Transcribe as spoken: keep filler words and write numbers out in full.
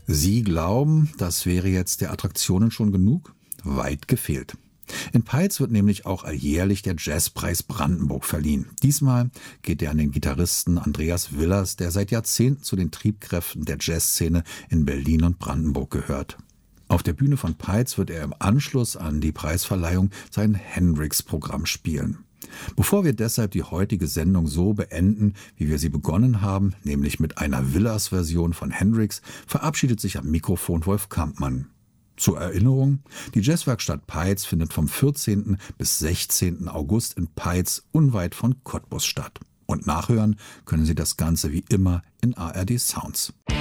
Sie glauben, das wäre jetzt der Attraktionen schon genug? Weit gefehlt. In Peitz wird nämlich auch alljährlich der Jazzpreis Brandenburg verliehen. Diesmal geht er an den Gitarristen Andreas Willers, der seit Jahrzehnten zu den Triebkräften der Jazzszene in Berlin und Brandenburg gehört. Auf der Bühne von Peitz wird er im Anschluss an die Preisverleihung sein Hendrix-Programm spielen. Bevor wir deshalb die heutige Sendung so beenden, wie wir sie begonnen haben, nämlich mit einer Willers-Version von Hendrix, verabschiedet sich am Mikrofon Wolf Kampmann. Zur Erinnerung, die Jazzwerkstatt Peitz findet vom vierzehnten bis sechzehnten August in Peitz unweit von Cottbus statt. Und nachhören können Sie das Ganze wie immer in A R D Sounds.